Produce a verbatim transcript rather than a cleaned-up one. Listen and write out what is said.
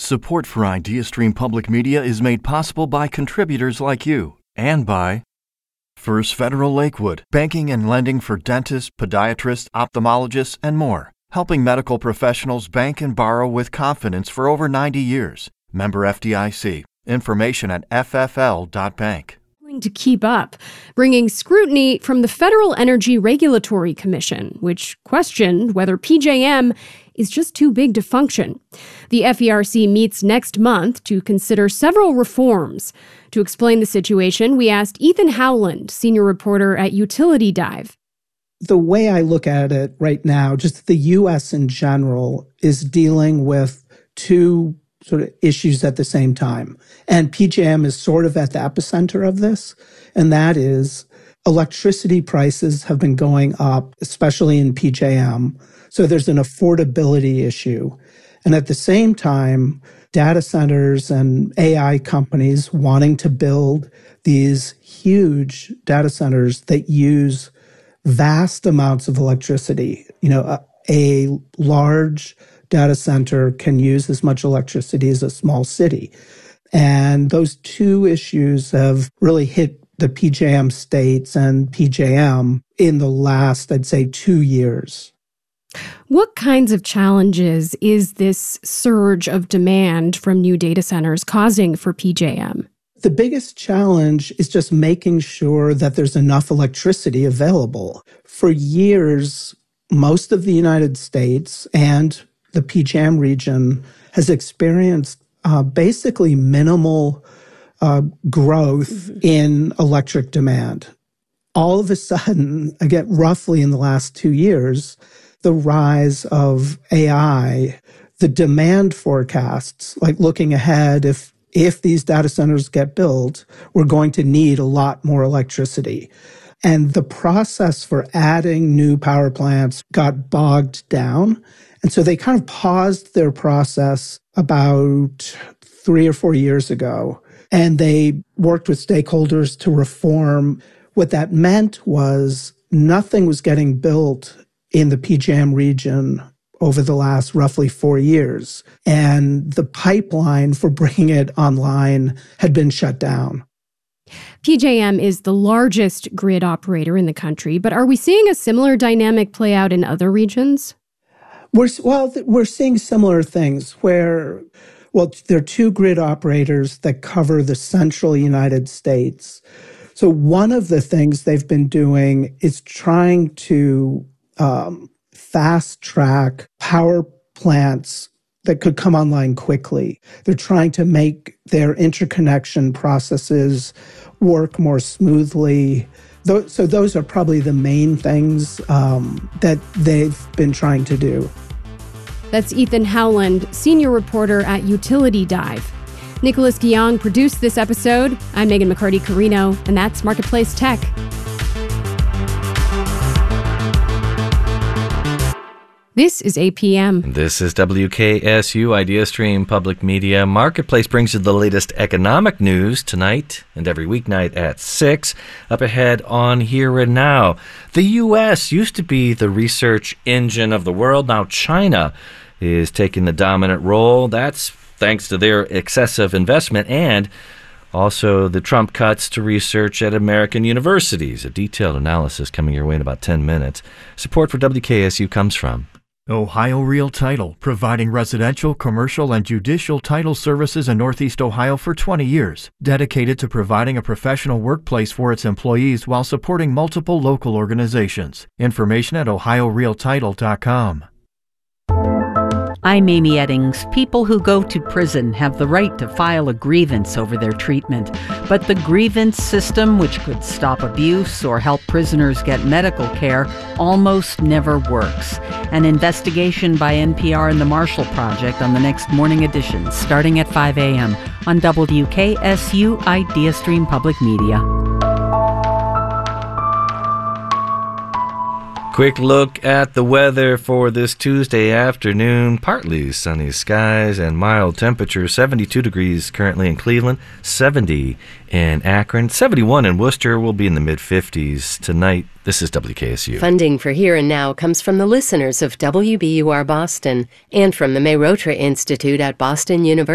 Support for IdeaStream Public Media is made possible by contributors like you and by First Federal Lakewood, banking and lending for dentists, podiatrists, ophthalmologists, and more, helping medical professionals bank and borrow with confidence for over ninety years. Member F D I C. Information at f f l dot bank. To keep up, bringing scrutiny from the Federal Energy Regulatory Commission, which questioned whether P J M is just too big to function. The F E R C meets next month to consider several reforms. To explain the situation, we asked Ethan Howland, senior reporter at Utility Dive. The way I look at it right now, just the U S in general, is dealing with two sort of issues at the same time. And P J M is sort of at the epicenter of this, and that is electricity prices have been going up, especially in P J M. So there's an affordability issue. And at the same time, data centers and A I companies wanting to build these huge data centers that use vast amounts of electricity. You know, a, a large data center can use as much electricity as a small city. And those two issues have really hit the P J M states and P J M in the last, I'd say, two years. What kinds of challenges is this surge of demand from new data centers causing for P J M? The biggest challenge is just making sure that there's enough electricity available. For years, most of the United States and the P J M region has experienced uh, basically minimal uh, growth mm-hmm. in electric demand. All of a sudden, again, roughly in the last two years, the rise of A I, the demand forecasts, like looking ahead, if if these data centers get built, we're going to need a lot more electricity. And the process for adding new power plants got bogged down. And so they kind of paused their process about three or four years ago. And they worked with stakeholders to reform. What that meant was nothing was getting built in the P J M region over the last roughly four years. And the pipeline for bringing it online had been shut down. P J M is the largest grid operator in the country, but are we seeing a similar dynamic play out in other regions? We're, well, we're seeing similar things where, well, there are two grid operators that cover the central United States. So one of the things they've been doing is trying to um, fast track power plants that could come online quickly. They're trying to make their interconnection processes work more smoothly. So those are probably the main things um, that they've been trying to do. That's Ethan Howland, senior reporter at Utility Dive. Nicholas Guillaume produced this episode. I'm Megan McCarty-Carino, and that's Marketplace Tech. This is A P M. This is W K S U, IdeaStream Public Media. Marketplace brings you the latest economic news tonight and every weeknight at six. Up ahead on Here and Now. The U S used to be the research engine of the world. Now China is taking the dominant role. That's thanks to their excessive investment and also the Trump cuts to research at American universities. A detailed analysis coming your way in about ten minutes. Support for W K S U comes from Ohio Real Title, providing residential, commercial, and judicial title services in Northeast Ohio for twenty years, dedicated to providing a professional workplace for its employees while supporting multiple local organizations. Information at ohio real title dot com. I'm Amy Eddings. People who go to prison have the right to file a grievance over their treatment. But the grievance system, which could stop abuse or help prisoners get medical care, almost never works. An investigation by N P R and the Marshall Project on the next morning edition, starting at five a.m. on W K S U IdeaStream Public Media. Quick look at the weather for this Tuesday afternoon. Partly sunny skies and mild temperatures. seventy-two degrees currently in Cleveland, seventy in Akron, seventy-one in Worcester. Will be in the mid-fifties tonight. This is W K S U. Funding for Here and Now comes from the listeners of W B U R Boston and from the Mayrotra Institute at Boston University.